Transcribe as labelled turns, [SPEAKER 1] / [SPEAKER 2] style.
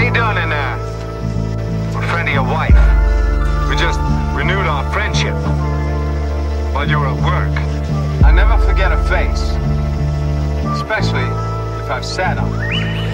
[SPEAKER 1] you doing in there? I'm a friend of your wife. We just renewed our friendship while you were at work. I never forget a face, especially if I've sat on it.